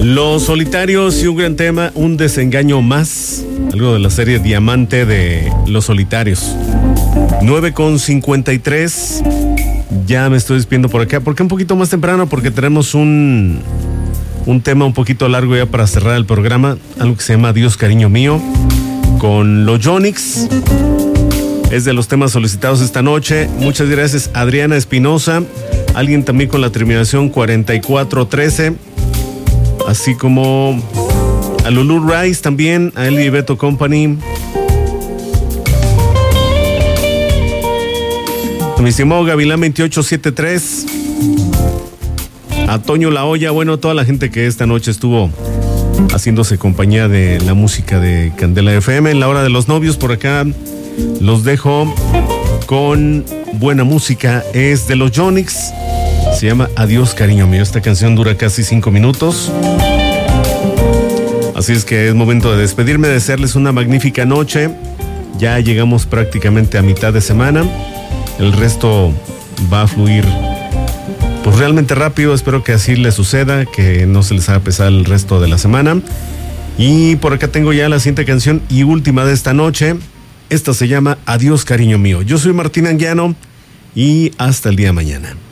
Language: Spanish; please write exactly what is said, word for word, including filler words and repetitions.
Los Solitarios y un gran tema, Un desengaño más, algo de la serie Diamante de Los Solitarios. nueve con cincuenta y tres, ya me estoy despidiendo por acá. ¿Por qué un poquito más temprano? Porque tenemos un, un tema un poquito largo ya para cerrar el programa, algo que se llama Adiós Cariño Mío, con los Yonix. Es de los temas solicitados esta noche. Muchas gracias, Adriana Espinosa, alguien también con la terminación cuarenta y cuatro trece, así como a Lulu Rice también, a Eli Beto Company, a mi estimado Gavilán veintiocho setenta y tres, a Toño La Olla, bueno, toda la gente que esta noche estuvo haciéndose compañía de la música de Candela F M en la hora de los novios. Por acá los dejo con buena música, es de los Yonix, se llama Adiós Cariño Mío. Esta canción dura casi cinco minutos, así es que es momento de despedirme, de desearles una magnífica noche. Ya llegamos prácticamente a mitad de semana, el resto va a fluir pues realmente rápido. Espero que así les suceda, que no se les haga pesar el resto de la semana. Y por acá tengo ya la siguiente canción y última de esta noche. Esta se llama Adiós Cariño Mío. Yo soy Martín Anguiano y hasta el día de mañana.